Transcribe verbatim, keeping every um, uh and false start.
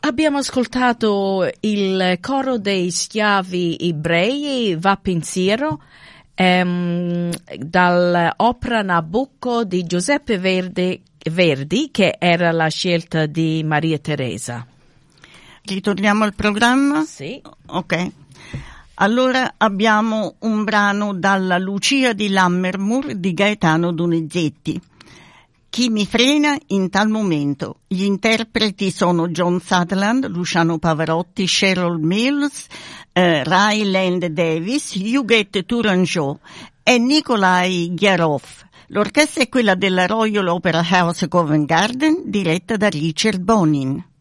Abbiamo ascoltato il coro dei schiavi ebrei, Va pensiero, ehm, dall'opera Nabucco di Giuseppe Verdi, Verdi, che era la scelta di Maria Teresa. Ritorniamo al programma? Sì. Ok. Allora abbiamo un brano dalla Lucia di Lammermoor di Gaetano Donizetti. Chi mi frena in tal momento. Gli interpreti sono John Sutherland, Luciano Pavarotti, Cheryl Mills, eh, Ryland Davis, Huguette Tourangeau e Nikolai Ghiarov. L'orchestra è quella della Royal Opera House Covent Garden, diretta da Richard Bonin.